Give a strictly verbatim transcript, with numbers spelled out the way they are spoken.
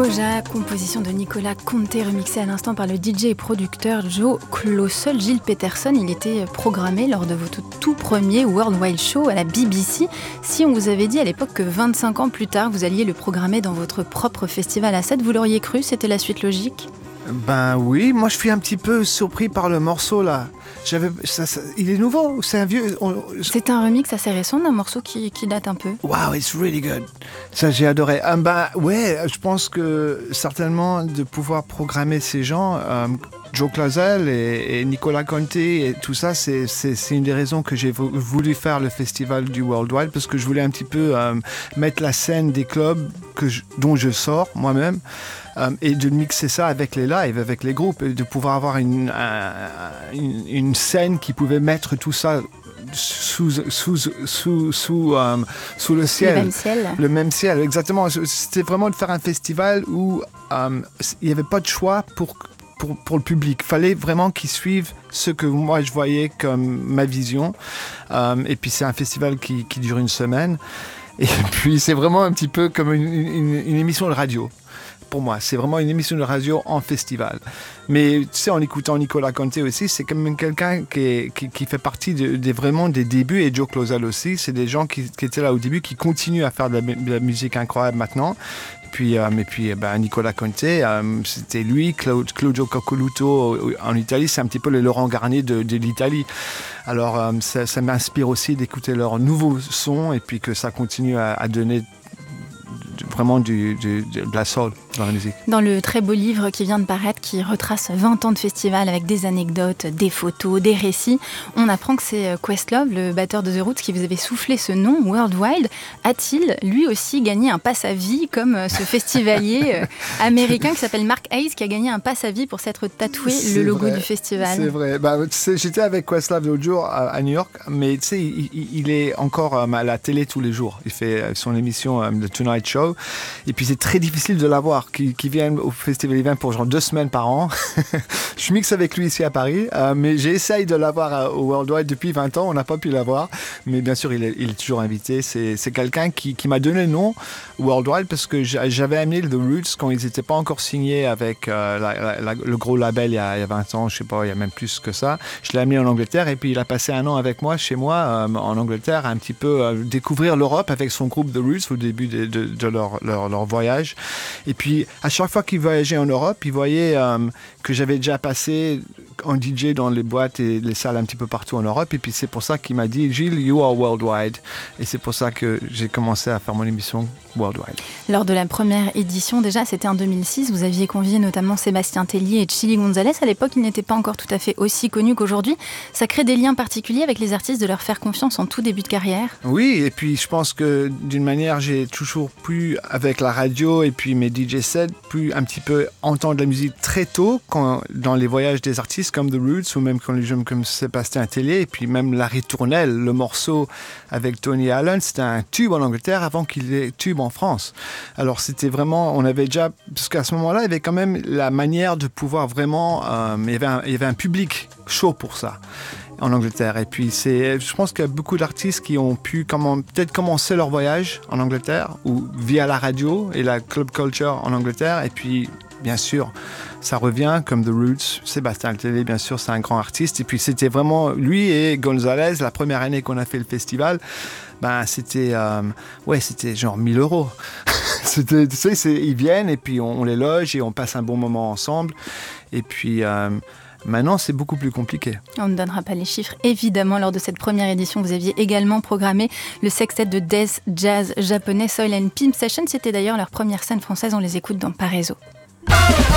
Goja, composition de Nicolas Conte, remixée à l'instant par le D J et producteur Joe Clossel. Gilles Peterson, il était programmé lors de votre tout premier World Wide Show à la B B C. Si on vous avait dit à l'époque que vingt-cinq ans plus tard, vous alliez le programmer dans votre propre festival à sept, vous l'auriez cru? C'était la suite logique? Ben oui, moi je suis un petit peu surpris par le morceau là. J'avais, ça, ça, il est nouveau, c'est un vieux. On... C'est un remix assez récent d'un morceau qui, qui date un peu. Wow, it's really good. Ça j'ai adoré. Um, ben ouais, je pense que certainement de pouvoir programmer ces gens, um, Joe Clossel et, et Nicolas Conte et tout ça, c'est, c'est, c'est une des raisons que j'ai voulu faire le festival du Worldwide, parce que je voulais un petit peu um, mettre la scène des clubs que je, dont je sors moi-même. Um, et de mixer ça avec les lives, avec les groupes, et de pouvoir avoir une, un, une, une scène qui pouvait mettre tout ça sous, sous, sous, sous, um, sous le ciel. Le même ciel. Le même ciel, exactement. C'était vraiment de faire un festival où um, il n'y avait pas de choix pour, pour, pour le public. Il fallait vraiment qu'ils suivent ce que moi je voyais comme ma vision. Um, et puis c'est un festival qui, qui dure une semaine. Et puis c'est vraiment un petit peu comme une, une, une émission de radio. Pour moi, c'est vraiment une émission de radio en festival. Mais tu sais, en écoutant Nicolas Conte aussi, c'est quand même quelqu'un qui, est, qui, qui fait partie de, de vraiment des débuts, et Joe Clossel aussi. C'est des gens qui, qui étaient là au début, qui continuent à faire de la, de la musique incroyable maintenant. Et puis, euh, et puis ben, Nicolas Conte, euh, c'était lui, Claude, Claudio Coccoluto en Italie, c'est un petit peu le Laurent Garnier de, de l'Italie. Alors, euh, ça, ça m'inspire aussi d'écouter leurs nouveaux sons, et puis que ça continue à, à donner vraiment du, du, de la soul dans la musique. Dans le très beau livre qui vient de paraître, qui retrace vingt ans de festival avec des anecdotes, des photos, des récits, on apprend que c'est Questlove, le batteur de The Roots, qui vous avait soufflé ce nom, Worldwide. A-t-il lui aussi gagné un pass à vie comme ce festivalier américain qui s'appelle Mark Hayes, qui a gagné un pass à vie pour s'être tatoué c'est le logo vrai, du festival? C'est vrai. Bah, tu sais, j'étais avec Questlove l'autre jour à, à New York, mais tu sais, il, il est encore um, à la télé tous les jours. Il fait son émission um, The Tonight Show. Et puis c'est très difficile de l'avoir, qui, qui vient au festival, il vient pour genre deux semaines par an. Je mixe avec lui ici à Paris, euh, mais j'essaye de l'avoir au Worldwide depuis vingt ans, on n'a pas pu l'avoir, mais bien sûr il est, il est toujours invité. C'est, c'est quelqu'un qui, qui m'a donné le nom Worldwide parce que j'avais amené The Roots quand ils n'étaient pas encore signés avec euh, la, la, le gros label il y, a, il y a vingt ans, je sais pas, il y a même plus que ça. Je l'ai amené en Angleterre et puis il a passé un an avec moi, chez moi, euh, en Angleterre, à un petit peu euh, découvrir l'Europe avec son groupe The Roots au début de, de, de leur Leur, leur voyage. Et puis, à chaque fois qu'il voyageait en Europe, il voyait euh, que j'avais déjà passé en D J dans les boîtes et les salles un petit peu partout en Europe. Et puis, c'est pour ça qu'il m'a dit, Gilles, you are worldwide. Et c'est pour ça que j'ai commencé à faire mon émission Worldwide. Lors de la première édition, déjà, c'était en deux mille six, vous aviez convié notamment Sébastien Tellier et Chili Gonzalez. À l'époque, ils n'étaient pas encore tout à fait aussi connus qu'aujourd'hui. Ça crée des liens particuliers avec les artistes, de leur faire confiance en tout début de carrière? Oui, et puis je pense que d'une manière, j'ai toujours pu, avec la radio et puis mes D J sets, pu un petit peu entendre la musique très tôt, quand, dans les voyages des artistes comme The Roots, ou même quand les jeunes comme Sébastien Tellier, et puis même La Ritournelle, le morceau avec Tony Allen, c'était un tube en Angleterre avant qu'il ait tube en France. Alors c'était vraiment, on avait déjà, parce qu'à ce moment-là, il y avait quand même la manière de pouvoir vraiment, euh, il y avait un, il y avait un public chaud pour ça en Angleterre. Et puis c'est, je pense qu'il y a beaucoup d'artistes qui ont pu comment, peut-être commencer leur voyage en Angleterre ou via la radio et la club culture en Angleterre. Et puis bien sûr, ça revient comme The Roots. Sébastien Tellier, bien sûr, c'est un grand artiste. Et puis c'était vraiment lui et Gonzalez, la première année qu'on a fait le festival, ben c'était, euh, ouais, c'était genre mille euros. C'était, tu sais, c'est, ils viennent et puis on, on les loge et on passe un bon moment ensemble. Et puis euh, maintenant, c'est beaucoup plus compliqué. On ne donnera pas les chiffres. Évidemment, lors de cette première édition, vous aviez également programmé le sextet de death jazz japonais Soil and Pimp Session. C'était d'ailleurs leur première scène française. On les écoute dans Paraiso.